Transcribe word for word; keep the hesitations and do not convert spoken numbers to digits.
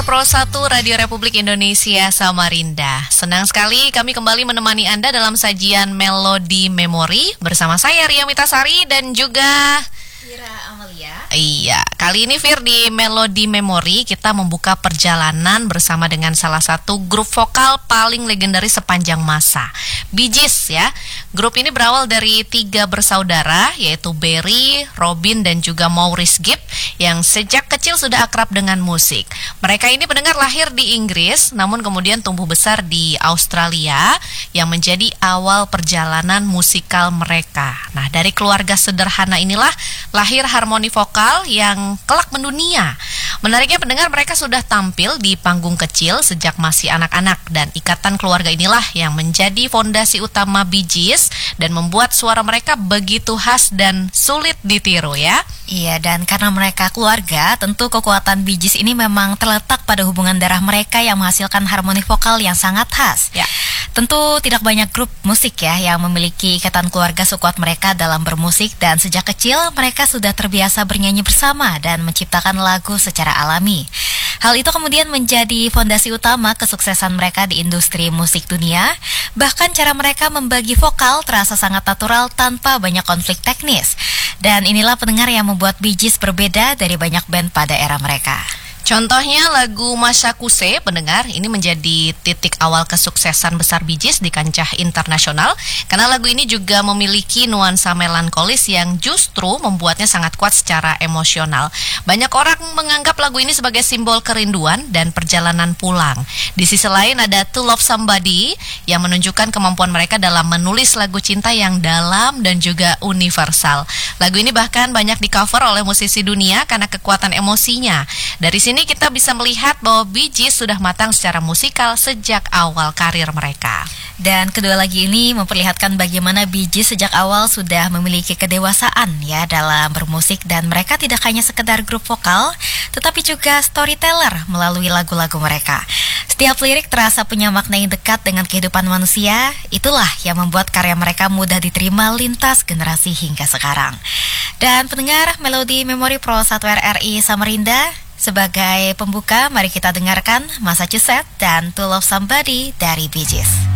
Pro satu Radio Republik Indonesia Samarinda. Senang sekali kami kembali menemani Anda dalam sajian Melodi Memori bersama saya Ria Mitasari dan juga Fira Amalia. Iya, kali ini Fir di Melodi Memori kita membuka perjalanan bersama dengan salah satu grup vokal paling legendaris sepanjang masa, Bee Gees ya. Grup ini berawal dari tiga bersaudara yaitu Barry, Robin dan juga Maurice Gibb yang sejak kecil sudah akrab dengan musik. Mereka ini pendengar lahir di Inggris namun kemudian tumbuh besar di Australia yang menjadi awal perjalanan musikal mereka. Nah, dari keluarga sederhana inilah lahir harmoni vokal yang kelak mendunia. Menariknya pendengar, mereka sudah tampil di panggung kecil sejak masih anak-anak dan ikatan keluarga inilah yang menjadi fondasi utama Bee Gees dan membuat suara mereka begitu khas dan sulit ditiru ya. Iya, dan karena mereka keluarga, tentu kekuatan Bee Gees ini memang terletak pada hubungan darah mereka yang menghasilkan harmoni vokal yang sangat khas. Ya. Tentu tidak banyak grup musik ya yang memiliki ikatan keluarga sekuat mereka dalam bermusik, dan sejak kecil mereka sudah terbiasa bernyanyi bersama dan menciptakan lagu secara alami. Hal itu kemudian menjadi fondasi utama kesuksesan mereka di industri musik dunia. Bahkan cara mereka membagi vokal terasa sangat natural tanpa banyak konflik teknis. Dan inilah pendengar yang membuat Bee Gees berbeda dari banyak band pada era mereka. Contohnya lagu Masakuse, pendengar, ini menjadi titik awal kesuksesan besar Bee Gees di kancah internasional karena lagu ini juga memiliki nuansa melankolis yang justru membuatnya sangat kuat secara emosional. Banyak orang menganggap lagu ini sebagai simbol kerinduan dan perjalanan pulang. Di sisi lain ada To Love Somebody yang menunjukkan kemampuan mereka dalam menulis lagu cinta yang dalam dan juga universal. Lagu ini bahkan banyak di-cover oleh musisi dunia karena kekuatan emosinya. Dari sini kita bisa melihat bahwa Bee Gees sudah matang secara musikal sejak awal karir mereka. Dan kedua lagi ini memperlihatkan bagaimana Bee Gees sejak awal sudah memiliki kedewasaan ya dalam bermusik, dan mereka tidak hanya sekedar grup vokal tetapi juga storyteller melalui lagu-lagu mereka. Setiap lirik terasa punya makna yang dekat dengan kehidupan manusia. Itulah yang membuat karya mereka mudah diterima lintas generasi hingga sekarang. Dan pendengar, Melodi Memori Pro satu R R I Samarinda, sebagai pembuka, mari kita dengarkan Massachusetts dan To Love Somebody dari Bee Gees.